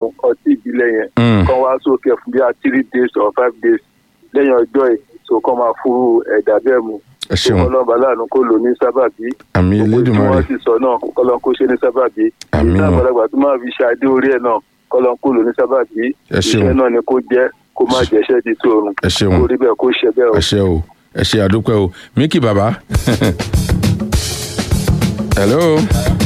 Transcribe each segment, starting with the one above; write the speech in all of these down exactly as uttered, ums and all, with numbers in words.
ọtí ìbílẹ̀ yẹn kán wá sókè fún bí i three days or five days lẹ́yìn ọjọ́ yìí so kán máa fúru ẹ̀dà bẹ́ẹ̀ mu. ẹ ṣeun ọlọ́ba láàánú kó lò ní sábàbí. àmì Elédùmarè wọ́n ti sọ náà kọ́lọ́n kó ṣe ní sábàbí. àmì ìta o àgbàlagbà tó máa fi ṣáadé orí ẹ̀ náà kọ́lọ́n kó lò ní sábàbí. ẹ ṣeun iṣẹ́ náà ni kó jẹ́ kó má jẹ́ṣẹ́ di tóorùn. ẹ ṣeun kó rí bẹ́ẹ̀ kó ṣe bẹ́ẹ̀ o. ẹ ṣe o ẹ ṣe àdúpẹ́ o Mickey bàbá. hello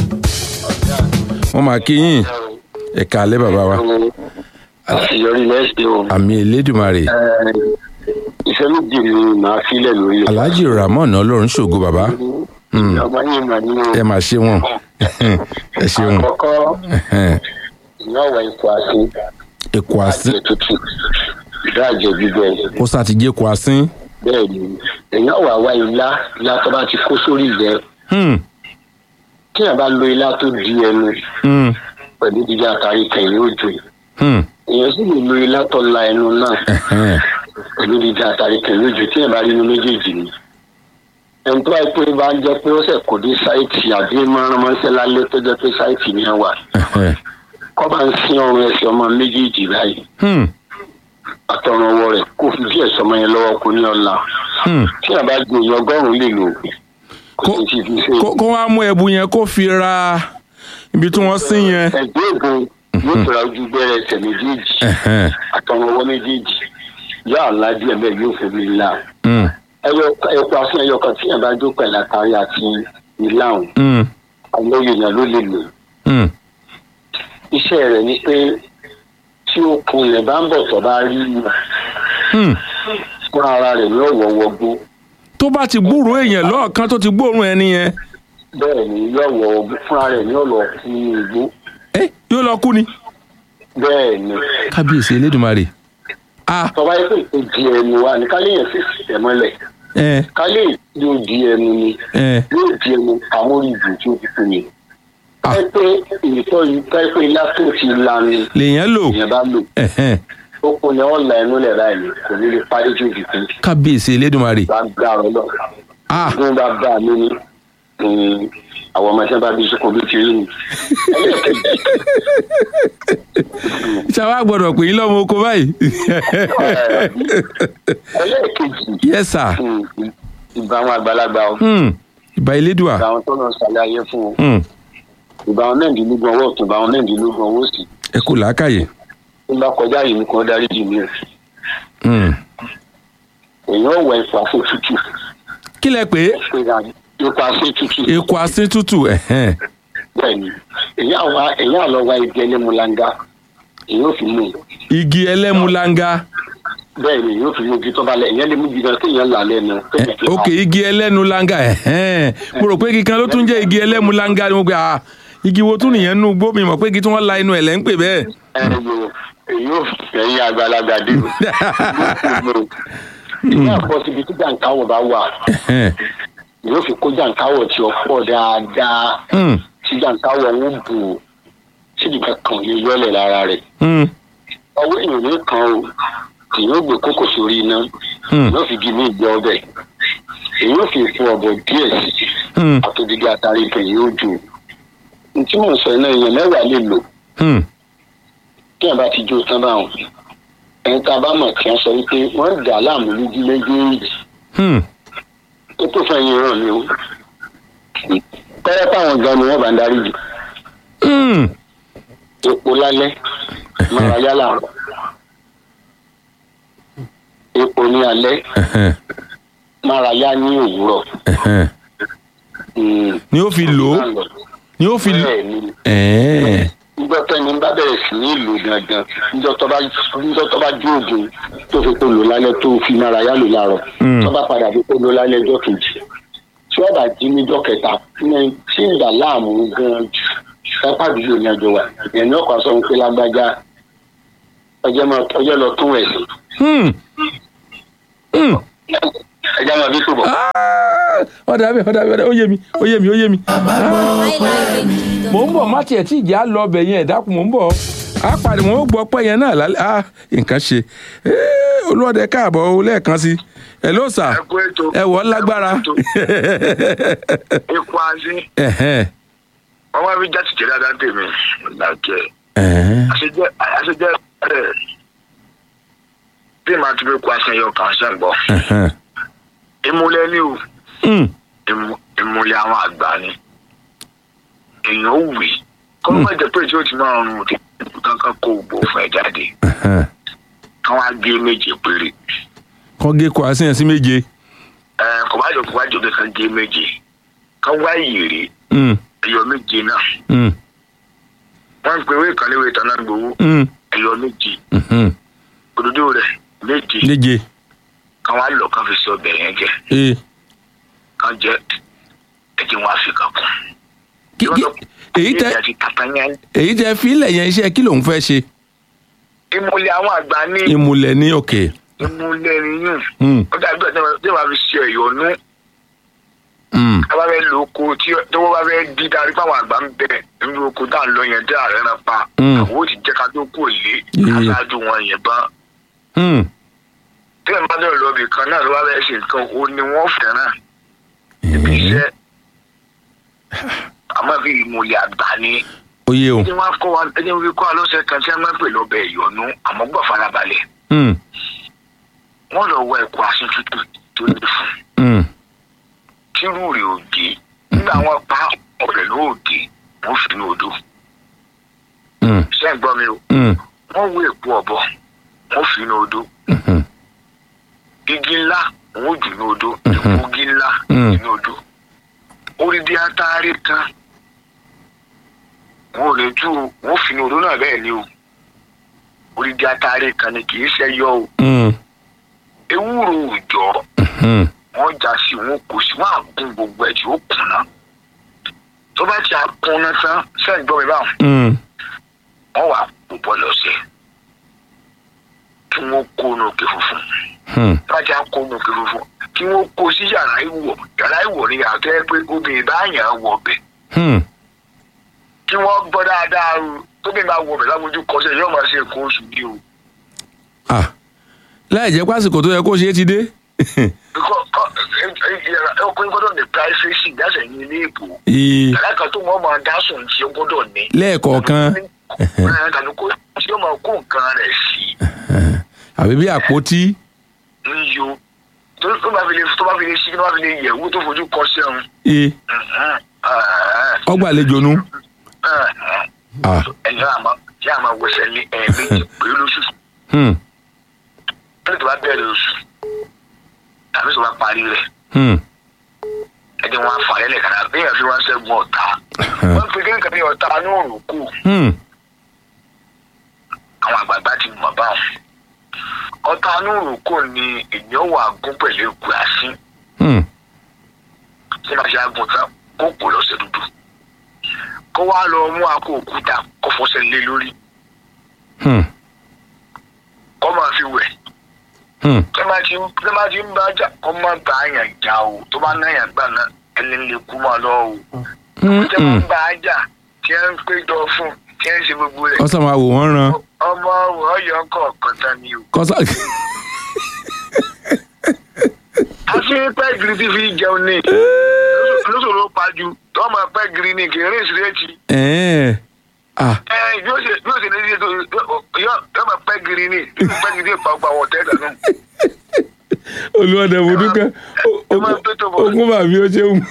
wọ́n máa kí yín ẹ káalẹ́ bàbá wa. àṣeyọrí lẹ́sẹ̀ o. àmì Elédùmarè. ìfẹ́ méjì ni màá filẹ̀ lórí. Alhaji Ramon Ọlọ́run ṣògo bàbá. ọmọ yìí mà nínú. ẹ máa ṣe wọn ẹ ṣeun. àkọ́kọ́ ìyá ọ̀wà ikọ̀ àti. èkó asín àjẹ tútù ìdájẹ gbígbẹ. kó sátidé èkó asín. bẹ́ẹ̀ ni èèyàn wà wá ilá ilá tó bá ti kó sórí ìyẹn. tí èèyàn bá lo ilá tó di ẹnu pẹ̀lú jíjà àtàrí kẹ̀yìn òjò èèyàn sì lè lo ilá tó la ẹnu náà pẹ̀lú jíjà àtàrí kẹ̀yìn òjò tí èèyàn bá rí inú méjèèjì ni. ẹni tó bá yẹ pé bá ń jẹ́ pé ó ṣẹ̀ kò dé sáìtì àbí mọ́ránmọ́sẹ́ lálẹ́ tó jẹ́ pé sáìtì ni ẹ wà kọ́ bá ń sin ọrùn ẹsẹ̀ ọmọ méjèèjì báyìí àtọ̀run ọwọ́ rẹ̀ kó fi díẹ̀ sọmọ yẹn lọ́wọ́ kó ní ọ̀la tí a bá gbé èèyàn ọgọ́rùn-ún lè lò kó wá mú ẹ̀bù yẹn kó fi ra ibi tí wọ́n sín yẹn. ẹ̀gbẹ́ ògùn yóò tora ojú bẹ́rẹ̀ ẹsẹ̀ méjèèjì àtọ̀run ọwọ́ méjèèjì yóò àlá díẹ̀ bẹ́ẹ̀ yóò fi mi là. ẹ̀kọ́ asín ẹyọ kan tí a bá jó pẹ̀lú àtàrí àti ìlànà àwọn èèyàn ló lè lò. iṣẹ́ rẹ̀ ni pé tí okùn rẹ̀ bá ń bọ̀ tó bá rí fún ara rẹ̀ ní ọ̀wọ̀wọ̀ gbó. tó bá ti gbúròó èèyàn lọ́ọ̀kan tó ti gbóòórùn ẹni yẹn. bẹ́ẹ̀ ni yọ̀wọ̀ fúnra rẹ̀ ní ọ̀lọ́ kú igbó. ẹ yóò lọ kú ni. bẹ́ẹ̀ ni. kábíyèsí Elédùmarè. tọ́ba yẹ pé kò di ẹnu wa ní kálí yẹn sì sì tẹ̀ mọ́lẹ̀. kálí yóò di ẹnu ni yóò di ẹnu àwọn orí ìbò tí ó ti fún mi. ẹ pé ìtọ́ yìí ká pé ilá tó ti lanu. lèèyàn lò lèèyàn bá lò. ó kún ni wọ́n la ẹnu lẹ̀ báyìí kò ní lè parí ju ìdìbò. kábíyèsí Elédùmarè. bá gbà ọ lọ. bí wọ́n bá bá mi ní àwọn ọmọ ẹ̀ṣẹ́ bá bí sọ́kò bí ti rí mi. ṣáwá gbọ́dọ̀ pè yín lọ́mọ oko báyìí. ẹlẹ́ẹ̀kejì. yes sir. ìbá àwọn àgbàlagbà o. ìbá Elédùà. ìbá àwọn tó lọ ṣàlàyé fún o. ìbá àwọn mẹ́rìndínlógún ọwọ́ ọ̀tún ìbá àwọn mẹ́rìndínlógún ọwọ́ òsì. ẹ kú làákàyè. tó bá kọjá yìí nìkan dárí jì mí. èèyàn wọ ẹ̀fọ́ àfọ tútù. kí lẹ pé. ẹ̀fọ́ àfọ tútù. ẹ̀kọ́ àṣẹ tútù. bẹ́ẹ̀ni èèyàn àwa èèyàn àlọ́ wa igi ẹlẹ́múlanga èèyàn ò fi mú. igi ẹlẹ́múlanga. bẹ́ẹ̀ni èèyàn ò fi mú igi tó bá lẹ̀ èèyàn lè mú igi náà kéèyàn là lẹ́nu. ok igi ẹlẹ́nulanga mo rò pé igi kan ló tún jẹ́ igi ẹlẹ́múlanga ni mo gbé ah igi wo tún nìyẹn nú gbó mi mọ̀ pé igi tí wọ́n la inú ẹ̀ lẹ́ ń pè bẹ́ẹ̀. èyí ò fẹ̀yìn àgbàlagbà dé o. ìyá àpọ̀ síbi tí jàǹkáwọ̀ bá wà yóò fi kó jàǹkáwọ̀ tí ó pọ̀ dáadáa tí jàǹkáwọ̀ ń bù síbi kankan lè yọlẹ̀ lára rẹ̀. ọwọ́ èèyàn ní kan o èèyàn ò gbé kókò sórí iná yóò fi gi ní ìgbẹ́ ọbẹ̀ èèyàn ò fi fún ọ̀bọ̀ díẹ̀ sí àtòdìdí àtàrí ìkẹyìn yóò jù. ntí mò ń sọ iná èèyàn mẹ́wàá lè lò tí wọn bá ti jó tán báwọn ẹni tá a bá mọ̀ kí wọ́n sọ wípé wọ́n dà láàmú lójú méjèèjì ó tó fẹ́ yín ràn mí o tẹ́lẹ̀ táwọn gan ni wọ́n bá ń darí jù epo lálẹ́ máa yá láàárọ̀ epo ní alẹ́ máa yá ní òwúrọ̀ ni ó fi lò ó ni ó fi lò ó nígbà tó ẹni bá bẹ̀rẹ̀ sí ní ìlú gangan níjọ́ tó bá jó oògùn tó fi kó lò lálẹ́ tó fi mára yá lò láàárọ̀ tó bá padà fi kó lò lálẹ́ ọjọ́ kejì tí wọ́n bá jí níjọ́ kẹta ní tí ń dà láàmú gan jù sápá àdúgbò ní ọjọ́ wa ẹ̀mí ọkọ̀ aṣọ ń pé lágbájá ọjọ́ lọ tún ẹ̀sìn. ẹjẹ́ máa bí túbọ̀. ọ̀dà bẹ́ẹ̀ ọ̀dà bẹ́ẹ̀ ó yé mi ó yé mi ó yé mi. mò ń bọ̀ má tiẹ̀ tí ìjà lọ ọbẹ̀ yẹn ẹ̀dákun mò ń bọ̀ á pàdé mò ń gbọ́ pẹ́ yẹn náà lálẹ́ á nǹkan ṣe olúọdẹ káàbọ̀ lẹ́ẹ̀kan sí ẹ ló sà ẹ wọ́ lágbára. ikú azín ọmọ mi já tìjẹ́ dáadáa tèmi làjẹ́ ẹ̀hẹ́n, àṣejẹ́ àṣejẹ́ ẹ̀ bí màá ti fi kó aṣẹ́yọ kan ṣe ń gbọ́ ẹ̀hẹ́n, ìmúlẹ̀ ni o mm, ìmú- ìmúlẹ̀ àwọn àgbà ni èèyàn ò wì kọ́ ló má jẹ́ pé tí ó ti máa rún òde kankan kó gbò fún ẹ jáde ẹ̀hẹ́n. káwọn á gé méje péré kọ́ gé kó àṣeyàn sí méje. ẹ kò bá jọ kó bá jọ kankan gé méje ká wá ìyèrè Mm, ẹyọ méje náà mm, wọ́n ń pe ewé kan léwé tán náà gbowó mm, ẹyọ méje mhm. òdodo rẹ̀ méje méje. káwọn á lọ kán fi sí ọbẹ̀ yẹn jẹ ee kán jẹ ẹjẹ wọn á fi kàn kún. kí kí èyí tẹ àti kàtàyàn èyí tẹ fílẹ̀ yẹn iṣẹ́ kí lòun fẹ́ ṣe. ìmúlẹ̀ àwọn àgbà ní ìmùlẹ̀ ní òkè. ìmúlẹ̀ nìyún Mm, ó dàbí ọ̀tẹ́ tí wọ́n fi ṣe ẹ̀yọ́nú mm, ká bá fẹ́ lo oko tí tí wọ́n bá fẹ́ di darí fáwọn àgbà ń bẹ̀ nínú oko tá à ń lọ yẹn dé ààrẹ náà pa Mm. àwọn ò ti jẹ́ ká tó kó lé Yeah. aṣáájú wọn yẹn bá mm. tí ẹ̀ bá dẹ̀ lọ bì kan náà ló bá fẹ́ ṣe nǹkan ó ní wọ́n fẹ́ràn ibi iṣẹ́ àmọ́ fi ìmúlẹ̀ àgbà ní ó yé o. ẹni wọn kọ́ wa ẹni wọn fi kọ́ wa lọ́sẹ̀ kan tí wọ́n máa ń pè lọ́bẹ̀ ìyọ̀nú àmọ́ gbọ́ farabalẹ̀ Mm, wọ́n lọ wọ ẹ̀kọ́ aṣọ tútù tó ní fún mm, tírú rẹ̀ òde nígbà wọn pa ọ̀rẹ́ lóòde wọ́n fi ní odò mm, ṣé ń gbọ́ mi o mm, wọ́n wọ èpo ọ̀bọ wọ́n fi ní odò mhm, igi ńlá wọ́n jù ní odò Mhm. èpo igi ńlá Mm. ní odò orí bí atari kan wọn ò lè tú o wọ́n fi ní odò náà bẹ́ẹ̀ ni o orí bí atari kan ni kì í ṣe yọ o mm, ewúro òòjọ́ mhm, wọ́n já sí wọn kò sí wọn àgún gbogbo ẹ̀ tí ó kùnà tó bá ti àkùnà tán sẹ́yìn gbọ́ mi báwọn mm, wọ́n wà púpọ̀ lọ́sẹ̀ kí wọ́n kó nu òkè funfun mm. tó bá ti àkó nu òkè funfun kí wọ́n kó sí yàrá ìwọ̀ yàrá ìwọ̀ ni yàrá tó yẹ pé obìnrin bá yàn án wọ̀ bẹ̀ Hmm. kí wọ́n gbọ́ dáadáa o tóbi bá wọ̀ bẹ̀ láwọn ojú kọsẹ̀ yóò máa ṣe nǹkan oṣù bí o. Ah, láì jẹ́ pásìkò tó yẹ kó ṣe é ti dé. ọkùnrin gbọ́dọ̀ ní privacy dáṣẹ̀ ní ilé ìbò Ì- yàrá kan tó wọ́n máa dá sùn tí ó gbọ́dọ̀ ní. lẹ́ẹ̀kọ̀ọ̀kan tàbí kó tí ó máa kó nǹkan rẹ̀ sí àbí bí àpótí. ń yo tó tó bá fi lè tó bá fi lè ṣí tó bá fi lè yẹ̀wò tó fojú kọ sẹ́hun. Ì- ọgbàlejò nu. Ah. ẹ̀yin àmọ́ tí a máa wẹsẹ̀ ní ẹ̀ẹ́mẹ́jì pé lóṣù Hmm. tó bá bẹ̀rẹ̀ oṣù tàbí tó bá parí rẹ̀ Hmm. ẹni wọn fà lẹ́lẹ̀ kan náà bẹ́ẹ̀ fi wọ́n ṣẹ́gun ọ̀tá wọ́n fi kékeré kan ní ọ̀tá ní òrùkù Hmm. àwọn àgbààgbà ti mọ̀ báwọn ọ̀tá ní òrùkù ni ènìyàn wà gún pẹ̀lú ìkú àsín Hmm. tí màá ṣe àgùn tán kó kò lọ́sẹ̀ dúdú kó wá lọ mú akó òkúta kó fọṣẹ lé lórí Hmm. kó máa fi wẹ̀ Hmm. tí wọ́n ti tí wọ́n ti ń bá jà kó má bá àyàn jà o tó bá náyàn gbà náà ẹni lè kú mọ́ lọ o Hmm. tí wọ́n ń bá a jà tí wọ́n ń péjọ fún tí wọ́n ń ṣe gbogbo rẹ̀ kọ́sà máa wò wọ́n ran. ọmọ ọyọ kọ̀ọ̀kan tán ni o. kọ́sà. àti pẹ́ gírí tí fi jẹun ní lóṣòro pàjù tó ọmọ pẹ́ gírí ní kì í rìn síréètì. Ẹ̀ẹ́. Ah. ẹ yóò ṣe yóò ṣe ní ṣe tó yọ ọmọ pẹ́ gírí ní pẹ́ gírí ní pàápàá wọ̀ tẹ́ dànù. olùwàdà mo dúpẹ́ ẹ máa ń pẹ́ tó bọ̀. ogún bàbí ó ṣe wù.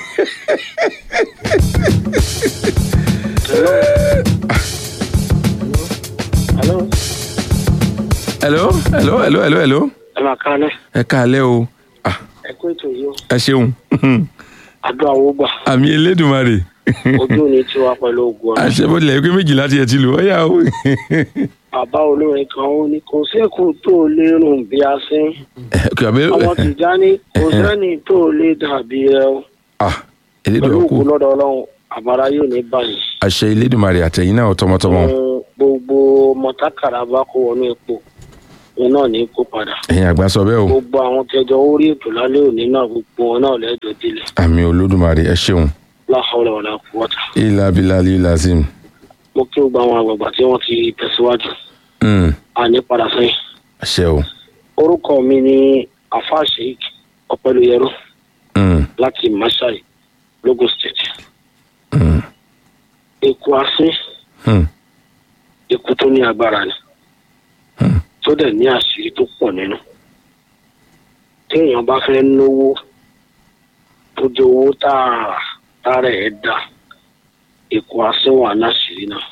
Hello. hello hello hello hello hello. Ẹ máa kálẹ̀. ẹ káalẹ́ o. Ah, Ẹ kó ètò yìí o. ẹ ṣeun. Àdúrà owó gbà. àmì elédùnmarè. Ojú ò ní tiwa pẹ̀lú ogun ọ̀rọ̀. àṣẹ bó tilẹ̀ pé méjìlá ti ẹ̀ ti lò ó yà ó. Bàbá olórin kan ó ní kò sékù tó lérùn bí a sín. Ọmọ Tìjání kò sẹ́ni tó lè dàbí ẹ o. Ah, Pẹ̀lú elédùn òkú ọkù. lọ́dọ̀ Ọlọ́run, àbára yóò ní báyìí. àṣẹ elédùnmarè àtẹ̀yìn náà tọmọtọmọ. Fún gbogbo mọ̀tákàrà bá kó wọnú epo, òun náà ní kó padà. ẹ̀yin àgbà sọ bẹ́ẹ̀ o. Gbogbo àwọn tẹjọ orí ètò lálẹ́ òní náà gbogbo wọn náà lẹ́jọ́ délẹ̀. àmì olódùmarè ẹ ṣeun. La hawla wala quwwata. ilà abilali lazim. Mo kí gbogbo àwọn àgbààgbà tí wọ́n ti tẹ̀síwájú. Hmm. Àní padà sẹ́yìn. àṣẹ o. Orúkọ mi ni Afa Sheikh Ọpẹ́lóyẹrú Hmm. láti Masai, Lagos State. Hmm. Èkó asín, Hmm. ikú tó ní agbára ni tó dẹ̀ ní àṣírí tó pọ̀ nínú téèyàn bá fẹ́ náwó tó jẹ́ owó tààrà tààrà ẹ̀ dá ikú asẹ́wọ̀n aláṣírí náà.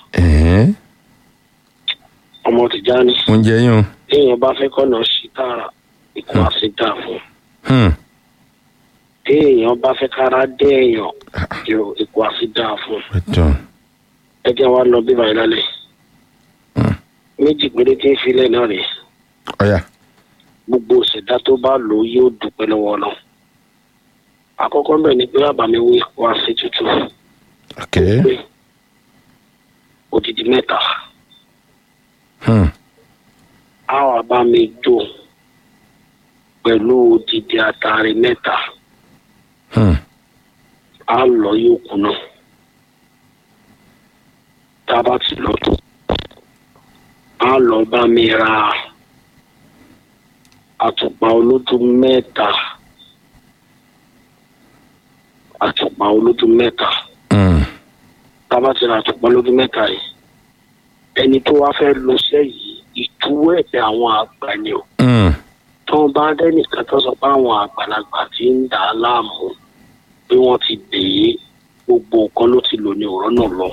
ọmọ Tìjání. mo ń jẹ yín o. téèyàn bá fẹ́ kọ́nà sí tààrà ikú asẹ́ dá fún un. téèyàn bá fẹ́ kára dé èèyàn ikú asẹ́ dá fún un. ẹ jẹ́ wá lọ bí báyìí lálẹ́. méjì péré tí ń filẹ̀ náà rèé. ọ̀yà. gbogbo ìṣẹ̀dá tó bá lò ó yóò dúpẹ́ lọ́wọ́ náà. àkọ́kọ́ bẹ́ẹ̀ ni pé àbàmì wo ikú asẹ́ tútù. ok. odidi mẹ́ta. àwọn àbàmì jò pẹ̀lú odidi àtàrí mẹ́ta. a lọ yóò kú náà. tá a bá ti lọ tó. a lọ bá mi ra àtùpà olójú mẹ́ta. àtùpà olójú mẹ́ta. tá a bá ti ra àtùpà olójú mẹ́ta yìí ẹni tó wá fẹ́ lọ sẹ́ yìí ìtúwọ́ ẹ̀bẹ̀ àwọn àgbà ni o. tó ń bá dẹ́nìkan tó sọ pé àwọn àgbàlagbà ti ń dà á láàmú bí wọ́n ti dè é gbogbo nǹkan ló ti lò ní ọ̀rọ̀ náà lọ.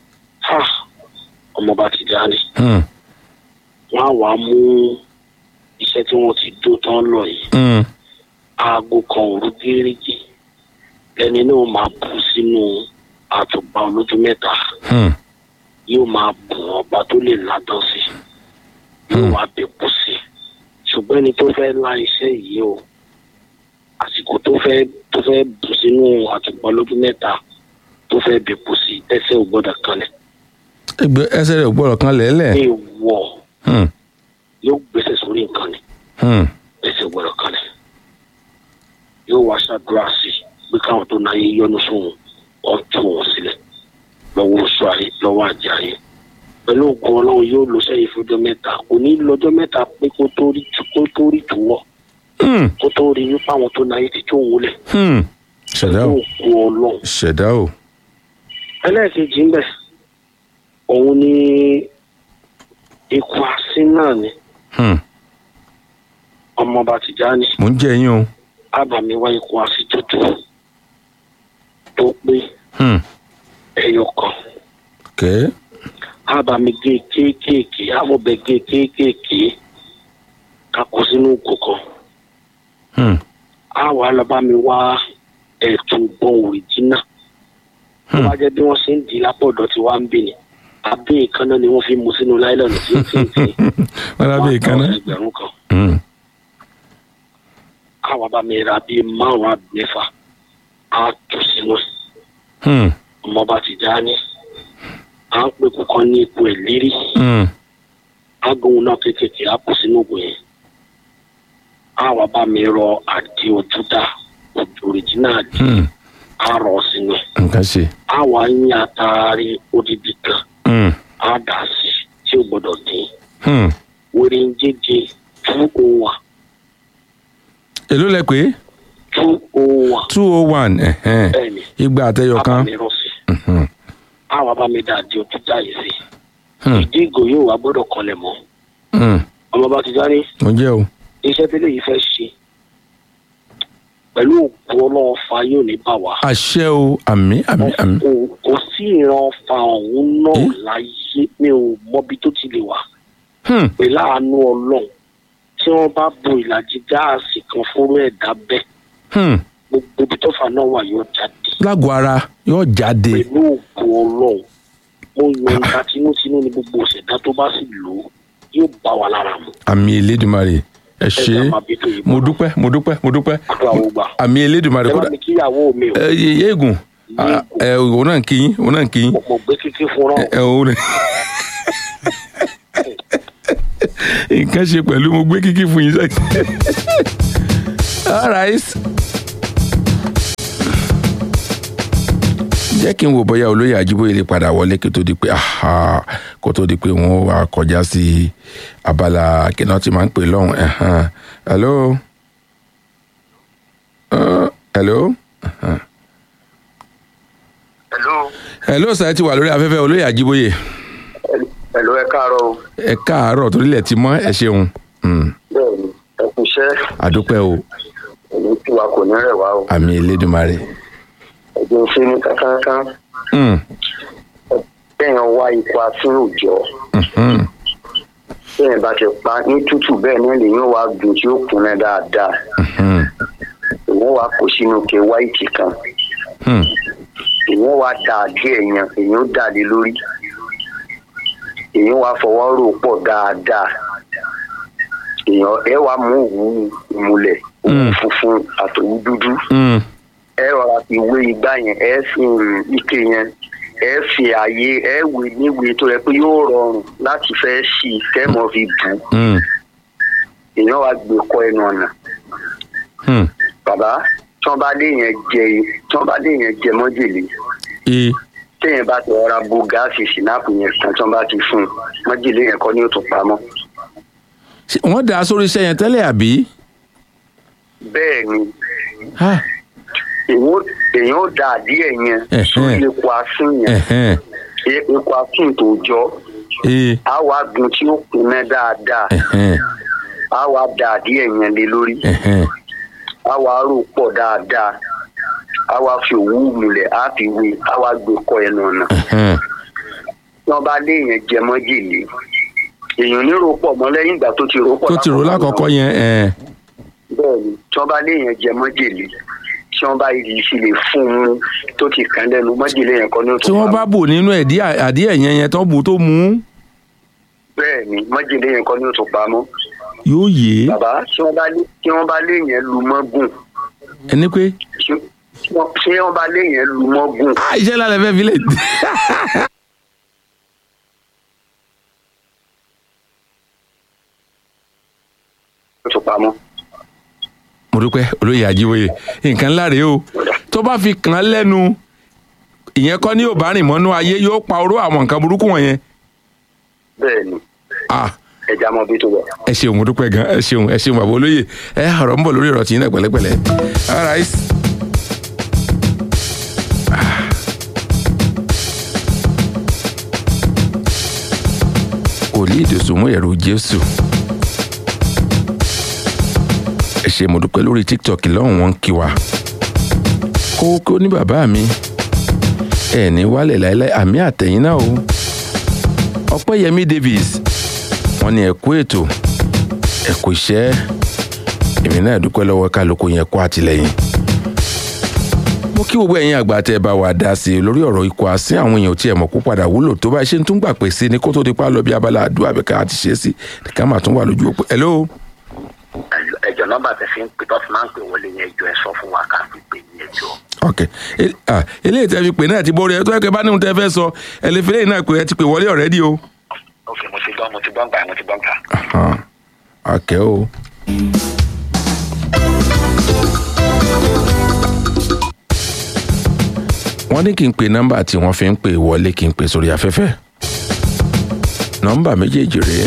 ọmọọba Tìjání. wọ́n á wàá mú iṣẹ́ tí wọ́n ti dó tán lọ yìí. aago kan òru gírígì ẹni náà máa bù sínú àtùpà olójú mẹ́ta. yóò máa bù ọba tó lè ládán sí yóò wá bẹ̀kú sí ṣùgbọ́n ẹni tó fẹ́ la iṣẹ́ yìí o àsìkò tó fẹ́ tó fẹ́ bù sínú àtùpà olójú mẹ́ta tó fẹ́ bẹ̀kú sí ẹsẹ̀ ò gbọ́dọ̀ kanlẹ̀. ẹgbẹ́ ẹsẹ̀ rẹ̀ ò gbọ́dọ̀ kanlẹ̀ lẹ̀. ní wọ̀ yóò gbèsè sórí nǹkan ni ẹsẹ̀ ò gbọ́dọ̀ kanlẹ̀ yóò wá ṣàdúrà sí pé káwọn tó náà yé yọnu sóhun ọ̀tún wọn sílẹ̀ lọ́wọ́ oṣù ayé lọ́wọ́ àjẹ ayé pẹ̀lú ògùn ọlọ́run yóò lọ sẹ́yìn fọjọ́ mẹ́ta kò ní lọ́jọ́ mẹ́ta pé kó tó rí kó tó rí tùwọ́ kó tó rí wípé àwọn tó náà yé ti tó wọlé. ṣẹ̀dá o ògùn ọlọ́run. ṣẹ̀dá o. ẹlẹ́ẹ̀kejì ń bẹ̀ òun ni ikú asín náà ni ọmọọba Tìjání. mo ń jẹ yín o. ábàmì wá ikú asín tútù tó pé ẹyọ kan. Okay. ábàmì gé kéékèèké àfọ̀bẹ gé kéékèèké kakó sínú kòkó. àwa alábàmì wá ẹ̀tún gbọ́n òrìjínà. wọ́n wá jẹ́ bí wọ́n ṣe ń di lápọ̀dọ̀ tí wọ́n á ń bì ní. abẹ́ ìkànnà ni wọ́n fi mú sínú láìlọ́nù tí ó ti ń tì. wọ́n lábẹ́ ìkànnà. ẹgbẹ̀rún kan. àwa bá mi ra bíi márùn-ún àbí mẹ́fà á tù sínú ẹ̀. ọmọọba Tìjání à ń pè kọ̀ọ̀kan ní ipò ìlérí. agbóhun náà kékeré á kù sínú ògùn yẹn. àwa bá mi rọ àdí ojúdá òrìjínà àdí á rọ sínú ẹ̀. nǹkan ṣe. àwa ń yàn àtàrí odidi kan á dà sí tí ó gbọdọ̀ dín. wèrè ń jẹjẹ two oh one. èló lẹ pé. two oh one. two oh one bẹ́ẹ̀ni igba àtẹyọ kan. àbámi rọ sí. àwa bá mi dà àdí ojúdá yìí sí. ìdí ìgò yóò wá gbọdọ̀ kanlẹ̀ mọ́. ọmọọba Tìjání. mo jẹ́ o. iṣẹ́ tẹ́lẹ̀ yìí fẹ́ ṣe pẹ̀lú òkú ọlọ́run fa yóò ní bá wa. àṣẹ o àmì àmì àmì. kò sí ìran fa ọ̀hún náà láyé mi ò mọbi tó ti lè wà. pẹ̀lú àánú ọlọ́run tí wọ́n bá bo ìlàjì gáàsì kan fúnrú ẹ̀dá bẹ́ẹ̀ gbogbo ibi tó fà náà wà yóò jáde. lágọ̀ọ́ ara yóò jáde. pẹ̀lú òkú ọlọ́run mo yọ nǹkan tinútinú ní gbogbo òṣèdá tó bá sì lò ó yóò bá wa lára mu. àmì Elédùmarè ẹ ṣé mo dúpẹ́ mo dúpẹ́ mo dúpẹ́ àmì Elédùmarè kódà ẹ bá mi kíyàwó mi o. ẹ yé egun ẹ òun náà ń kí yín òun náà ń kí yín. mo gbé kíkí fún ọ. ẹ òun rẹ nǹkan ṣe pẹ̀lú mo gbé kíkí fún yín sẹ́yìn. all right. jẹ́ kí n wò bóyá olóyè Ajíbóyè lè padà wọlé kó tó di pé kó tó di pé wọ́n wá kọjá sí abala kíná tí máa ń pè lọ́hùn. hello uh, hello. Uh-huh. hello. hello sir, ti wà lórí afẹ́fẹ́ olóyè Ajíbóyè. hello Hello, ẹ káàárọ̀ o. ẹ káàárọ̀ torílẹ̀ ti mọ́ ẹ ṣeun. Bẹ́ẹ̀ni, ẹ kú iṣẹ́. àdúpẹ́ o. Èmi tí wa kò ní rẹ̀ wá o. àmì Elédùmarè. Ẹ̀jẹ̀ ń ṣe ní kankan. Bẹ́ẹ̀yàn wá ikú asín òjò. Bẹ́ẹ̀ bá ti pa ní tútù bẹ́ẹ̀ náà lèyìn wá gùn tí ó kúnlẹ̀ dáadáa. Èèyàn wá kó sínú ke wáìtì kan. Èèyàn wá da àdé ẹ̀yàn, èèyàn ó dà lé lórí. Èèyàn wá fọwọ́ rò pọ̀ dáadáa. Èèyàn ẹ wá mú òwú ìmùlẹ̀, òwú funfun àtòwú dúdú. Ẹ rọra fi wé igbá yẹn, ẹ fi ike yẹn, ẹ fi àyè ẹ wé níwèé tó yẹ pé yóò rọrùn láti fẹ́ ṣí i kẹ́mọ́ fi bù. Èèyàn wá gbé kọ ẹnu ọ̀nà. Bàbá tí wọ́n bá lé yẹn jẹ tí wọ́n bá lé yẹn jẹ mọ́jèlé. Téèyàn bá ti rọra bo gáàsì sínáàpù yẹn tán tí wọ́n bá ti fún un mọ́jèlé yẹn kọ́ ní òtún pamọ́. Wọ́n dà á sórí iṣẹ́ yẹn tẹ́lẹ̀ àbí? Bẹ́ẹ̀ ni èèyàn ó da àdíẹ̀ yẹn sórí epo asín yẹn epo asín tó jọ á wá gun tí ó kúnná dáadáa á wá da àdíẹ̀ yẹn lé lórí á wá rò pọ̀ dáadáa á wá fi òwú múlẹ̀ á fi wé á wá gbé kọ ẹnu ọ̀nà. Wọ́n bá lé yẹn jẹ mọ́jèlé èèyàn ní rò pọ̀ mọ́ lẹ́yìn ìgbà tó ti rò pọ̀ tó ti rò lákọ̀ọ́kọ́ yẹn. Bẹ́ẹ̀ni tí wọ́n bá lé yẹn jẹ mọ́jèlé tí wọ́n bá yìí sì lè fún un tó ti kàn lẹ́nu mọ́jèlé yẹn kan ní òtún. tí wọ́n bá bò nínú àdíẹ̀ yẹn yẹn tán bù tó mú. Bẹ́ẹ̀ni mọ́jèlé yẹn kan ní òtún pamọ́. yóò yé. bàbá tí wọ́n bá lé tí wọ́n bá lé yẹn lu mọ́gùn. ẹni pé. tí wọ́n bá lé yẹn lu mọ́gùn. iṣẹ́ lálẹ́ fẹ́ fi lè. tó pamọ́. mo dúpẹ́ olóyè Ajíbóyè nǹkan ńlá rèé o tó bá fi kàn án lẹ́nu ìyẹn kọ́ ní òbá rìn mọ́nú ayé yóò pa oró àwọn nǹkan burúkú wọ̀nyẹn. Bẹ́ẹ̀ni ẹja mọ bí tó bọ. ẹ ṣeun mo dúpẹ́ gan ẹ ṣeun ẹ ṣeun bàbá olóyè ẹ ọ̀rọ̀ ń bọ̀ lórí ọ̀rọ̀ tí yín náà pẹ̀lẹ́pẹ̀lẹ́. all right. wòlíì ìdòsùnmú ẹ̀rù Jésù ẹ ṣé mo dúpẹ́ lórí TikTok lọ́hùn wọn ń kí wa kókó ní bàbá mi ẹ ní wálẹ̀ láéláé àmì àtẹ̀yìn náà o Ọpẹ́yẹmí Davis wọ́n ní ẹ kú ètò ẹ kú iṣẹ́ èmi náà dúpẹ́ lọ́wọ́ kálukú yẹn kó àtìlẹ́yìn mo kí gbogbo ẹ̀yin àgbà tẹ́ ẹ bá wa dá sí i lórí ọ̀rọ̀ ikọ̀ àsín àwọn èèyàn tí ẹ mọ̀ kó padà wúlò tó bá ṣe ń tún gbà pè sí ni kó tó di pa lọ bí abala àdúrà bẹ́ẹ̀ ká ti ṣe é sí ká máa tún wà lójú òpó. hello. ẹjọ nọ́mbà tẹ fi ń pè tó fi máa ń pè wọlé yẹn ẹjọ ẹ sọ fún wa ká fi pè ní ẹjọ. ok eléyìí tẹ fi pè náà ti borí ẹ tó ẹ kẹ bá níhun tẹ fẹ́ sọ ẹ lè fi eléyìí náà pè ẹ ti pè wọlé already o. ok mo ti gbọ́ mo ti gbọ́ ń gbà mo ti gbọ́ ń gbà. ok o. wọ́n ní kí n pe nọ́mbà tí wọ́n fi ń pè wọlé kí n pè sórí afẹ́fẹ́ nọ́mbà méjèèjì rèé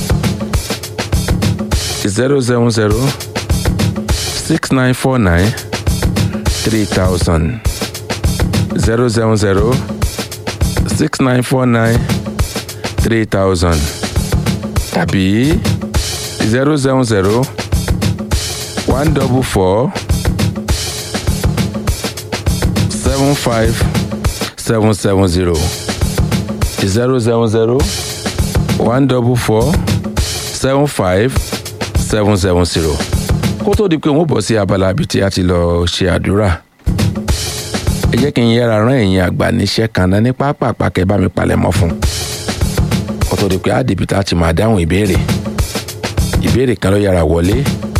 zero seven zero six nine four nine three thousand zero seven zero six nine four nine three thousand tàbí zero seven zero one double four seven five seven seven zero zero seven zero one double four seven five seven seven zero kó tó di pé wọ́n bọ̀ sí abala ibi tí a ti lọ ṣe àdúrà ẹ jẹ́ kí n yẹra rán ẹ̀yin àgbà níṣẹ́ kan náà ní pápá kẹ́ bá mi palẹ̀ mọ́ fún kó tó di pé á dìbì tá a ti máa dáhùn ìbéèrè ìbéèrè kan ló yára wọlé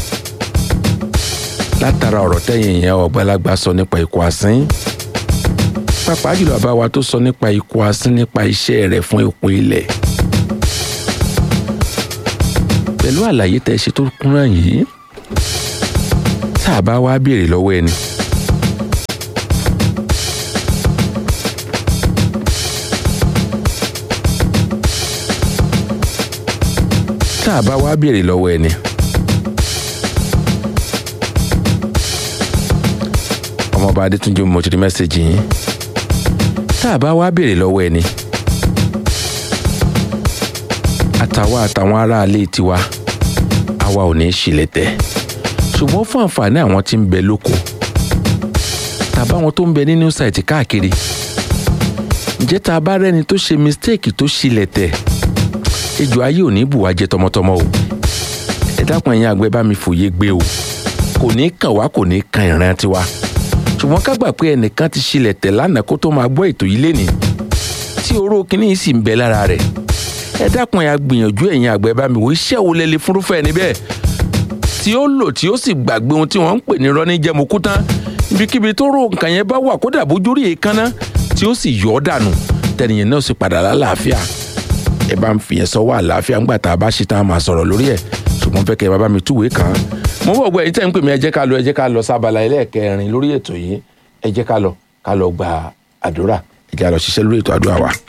látara ọ̀rọ̀ tẹ̀yìn yẹn ọ̀gbàlagbà sọ nípa ikú asín pàápàá jùlọ bàbá wa tó sọ nípa ikú asín nípa iṣẹ́ rẹ̀ fún ipò ilẹ̀ pẹ̀lú àlàyé tẹ́ ṣe tó kúnra yìí tá a bá wá béèrè lọ́wọ́ ẹni tá a bá wá béèrè lọ́wọ́ ẹni ọmọọba Adétúnjí mo ti rí mẹ́sẹ̀gì yín tá a bá wá béèrè lọ́wọ́ ẹni àtàwa àtàwọn aráalé tiwa àwa ò ní í ṣìlẹ̀tẹ̀ ṣùgbọ́n fún àǹfààní àwọn tí ń bẹ lóko tàbá wọn tó ń bẹ ní new site káàkiri ǹjẹ́ tá a bá rẹ́ni tó ṣe mistake tó ṣìlẹ̀tẹ̀ ejò ayé ò ní bù wá jẹ tọmọtọmọ o ẹ dákun ẹ̀yin àgbẹ̀ bá mi fòye gbé o kò ní kàn wá kò ní kan ìran tiwa ṣùgbọ́n ká gbà pé ẹnìkan ti ṣìlẹ̀tẹ̀ lánàá kó tó máa gbọ́ ètò yìí lénìí tí oró kínní yìí sì ń bẹ lára rẹ̀ ẹ dákun ẹ̀ gbìyànjú ẹ̀yin àgbẹ̀ bá mi wò iṣẹ́ wo lẹ lè fúnrúfẹ́ ẹni bẹ́ẹ̀ tí ó lò tí ó sì gbàgbé ohun tí wọ́n ń pè ní rọ́ní jẹ́mukú tán ibikíbi tó rò nǹkan yẹn bá wà kódà bójú rí èékánná tí ó sì yọ ọ́ dànù tẹnìyẹn náà sì padà lálàáfíà ẹ bá ń fìyẹn sọ́wọ́ àlàáfíà ńgbà tá a bá ṣe tá a máa sọ̀rọ̀ lórí ẹ̀ ṣùgbọ́n fẹ́ kẹ́ ẹ bá bá mi túwèé kàn án mo bọ̀ gbọ́ ẹ̀yin tẹ́ ń pè mí ẹ jẹ́ ká lọ ẹ jẹ́ ká lọ sábàlá ẹlẹ́ẹ̀kẹrin lórí ètò yìí ẹ jẹ́ ká lọ ká lọ gba àdúrà ẹ jẹ́ ká lọ ṣiṣẹ́ lórí ètò àdúrà wa.